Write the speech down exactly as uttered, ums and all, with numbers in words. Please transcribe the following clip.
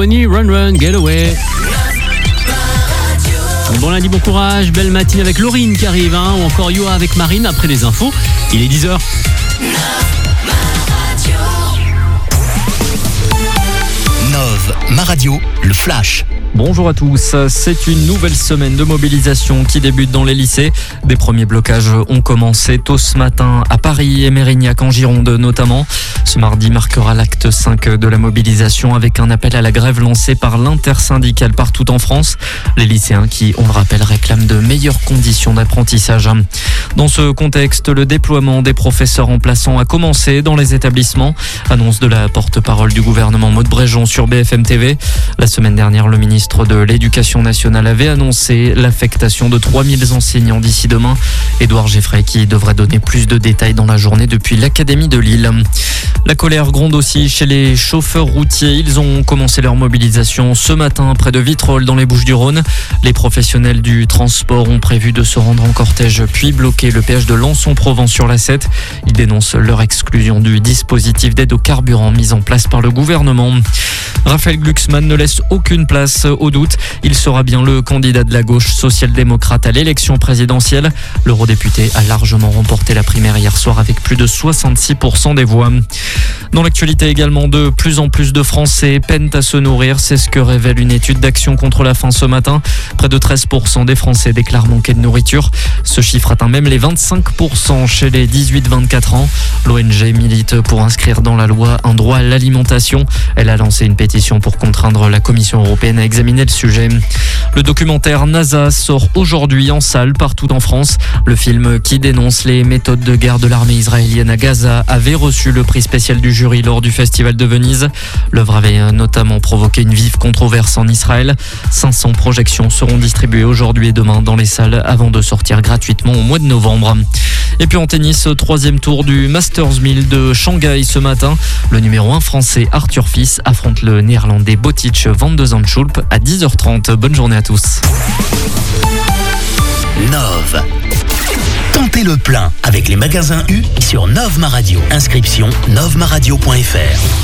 Run Run Get Away. Bon lundi, bon courage, belle matinée avec Laurine qui arrive, hein, ou encore Yoa avec Marine après les infos. Il est dix heures. Nove, ma radio, le flash. Bonjour à tous, c'est une nouvelle semaine de mobilisation qui débute dans les lycées. Des premiers blocages ont commencé tôt ce matin à Paris et Mérignac en Gironde notamment. Ce mardi marquera l'acte cinq de la mobilisation avec un appel à la grève lancé par l'intersyndicale partout en France. Les lycéens qui, on le rappelle, réclament de meilleures conditions d'apprentissage. Dans ce contexte, le déploiement des professeurs remplaçants a commencé dans les établissements. Annonce de la porte-parole du gouvernement Maud Bréjon sur B F M T V. La semaine dernière, le ministre de l'Éducation nationale avait annoncé l'affectation de trois mille enseignants d'ici demain. Édouard Geffray qui devrait donner plus de détails dans la journée depuis l'Académie de Lille. La colère gronde aussi chez les chauffeurs routiers. Ils ont commencé leur mobilisation ce matin près de Vitrolles dans les Bouches-du-Rhône. Les professionnels du transport ont prévu de se rendre en cortège puis bloquer le péage de Lançon-Provence sur l'A sept. Ils dénoncent leur exclusion du dispositif d'aide au carburant mis en place par le gouvernement. Raphaël Glucksmann ne laisse aucune place au doute. Il sera bien le candidat de la gauche social-démocrate à l'élection présidentielle. L'eurodéputé a largement remporté la primaire hier soir avec plus de soixante-six pour cent des voix. Dans l'actualité également, de plus en plus de Français peinent à se nourrir. C'est ce que révèle une étude d'Action contre la faim ce matin. Près de treize pour cent des Français déclarent manquer de nourriture. Ce chiffre atteint même les vingt-cinq pour cent chez les dix-huit vingt-quatre ans. L'O N G milite pour inscrire dans la loi un droit à l'alimentation. Elle a lancé une pétition pour contraindre la Commission européenne à examiner le sujet. Le documentaire NASA sort aujourd'hui en salle partout en France. Le film qui dénonce les méthodes de guerre de l'armée israélienne à Gaza avait reçu le prix spécial du jury lors du Festival de Venise. L'œuvre avait notamment provoqué une vive controverse en Israël. cinq cents projections seront distribuées aujourd'hui et demain dans les salles avant de sortir gratuitement au mois de novembre. Et puis en tennis, troisième tour du Masters mille de Shanghai ce matin. Le numéro un français Arthur Fils affronte le néerlandais Botic van de Zandschulp à dix heures trente. Bonne journée à tous. Nove. Tentez le plein avec les magasins U sur Nove Ma Radio. Inscription nove ma radio point f r.